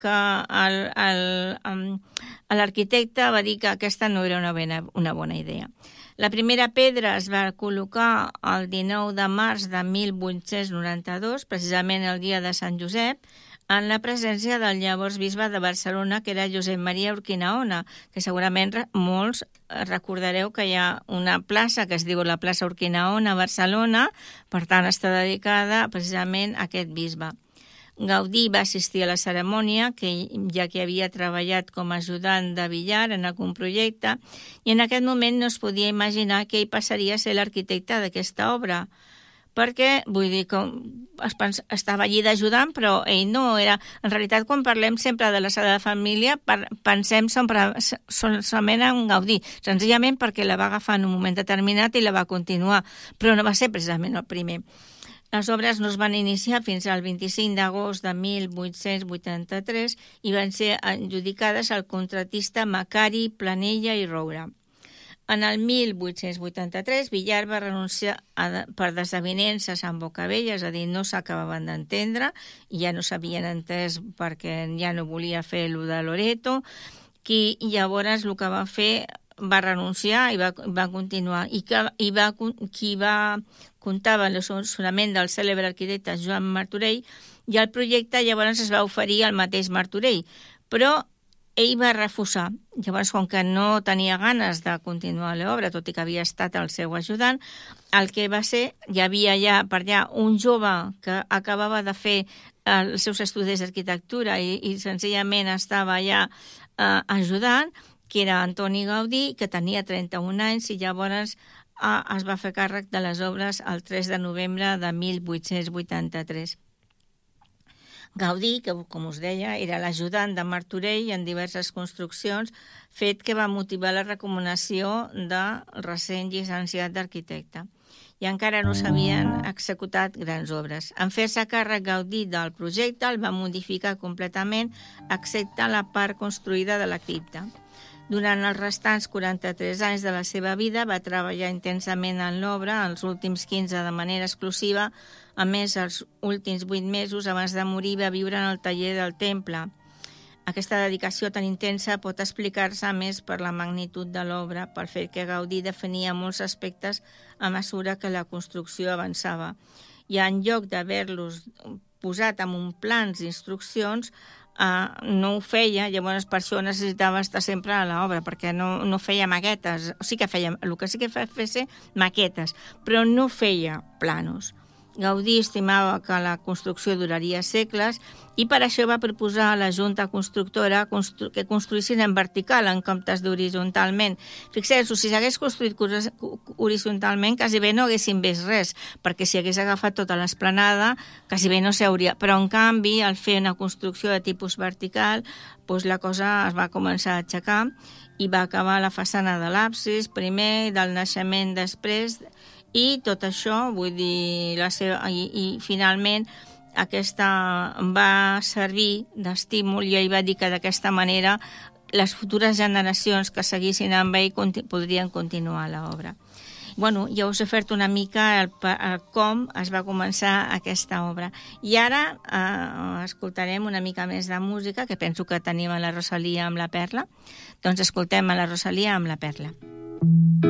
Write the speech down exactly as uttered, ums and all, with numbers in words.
que l'arquitecte va dir que aquesta no era una bona, una bona idea. La primera pedra es va col·locar el dinou de març de mil vuit-cents noranta-dos, precisament el dia de Sant Josep, en la presència del llavors bisbe de Barcelona, que era Josep Maria Urquinaona, que segurament molts recordareu que hi ha una plaça que es diu la plaça Urquinaona a Barcelona, per tant està dedicada precisament a aquest bisbe. Gaudí va assistir a la cerimònia, que ja que havia treballat com a ajudant de billar en algun projecte, i en aquest moment no es podia imaginar que ell passaria a ser l'arquitecte d'aquesta obra, perquè, vull dir, com es pens, estava allí d'ajudant, però ell no era... En realitat, quan parlem sempre de la Sagrada Família, per, pensem solament en Gaudí, senzillament perquè la va agafar en un moment determinat i la va continuar, però no va ser precisament el primer. Les obres no es van iniciar fins al vint-i-cinc d'agost de mil vuit-cents vuitanta-tres i van ser adjudicades al contratista Macari, Planella i Roura. En el mil vuit-cents vuitanta-tres, Villar va renunciar a, per desavinences amb Bocabella, és a dir, no s'acabaven d'entendre, i ja no s'havien entès perquè ja no volia fer el de Loreto, qui llavors el que va fer va renunciar i va, va continuar. I, que, i va, qui va comptava amb l'assessorament del cèlebre arquitecte Joan Martorell, i el projecte llavors es va oferir al mateix Martorell, però ell va refusar. Llavors, com que no tenia ganes de continuar l'obra, tot i que havia estat el seu ajudant, el que va ser, hi havia ja per allà un jove que acabava de fer els seus estudis d'arquitectura i, i senzillament estava ja eh, ajudant, que era Antoni Gaudí, que tenia trenta-un anys i llavors eh, es va fer càrrec de les obres el tres de novembre de mil vuit-cents vuitanta-tres. Gaudí, que com us deia, era l'ajudant de Martorell en diverses construccions, fet que va motivar la recomanació del recent llicenciat d'arquitecte. I encara no s'havien executat grans obres. En fer-se càrrec Gaudí del projecte, el va modificar completament, excepte la part construïda de la cripta. Durant els restants quaranta-tres anys de la seva vida va treballar intensament en l'obra, els últims quinze de manera exclusiva. A més, els últims vuit mesos abans de morir va viure en el taller del temple. Aquesta dedicació tan intensa pot explicar-se més per la magnitud de l'obra, pel fet que Gaudí definia molts aspectes a mesura que la construcció avançava. I en lloc d'haver-los posat en un plans d'instruccions, Uh, no ho feia, llavors per això necessitava estar sempre a l'obra, perquè no, no feia maquetes, sí que feia, el que sí que feia ser maquetes, però no feia planos. Gaudí estimava que la construcció duraria segles i per això va proposar a la Junta Constructora constru que construïssin en vertical en comptes d'horitzontalment. Fixeu-vos, si s'hagués construït horitzontalment, quasi bé no haguessin vist res, perquè si hagués agafat tota l'esplanada, quasi bé no s'hauria. Però, en canvi, al fer una construcció de tipus vertical, doncs la cosa es va començar a aixecar i va acabar la façana de l'absis, primer, del naixement després, i tot això, vull dir, la seva, i, i finalment aquesta va servir d'estímul i ell va dir que d'aquesta manera les futures generacions que seguissin amb ell conti podrien continuar l'obra. Bueno, ja us he fet una mica el, el com es va començar aquesta obra. I ara eh, escoltarem una mica més de música, que penso que tenim a la Rosalia amb la Perla. Doncs escoltem a la Rosalia amb la Perla.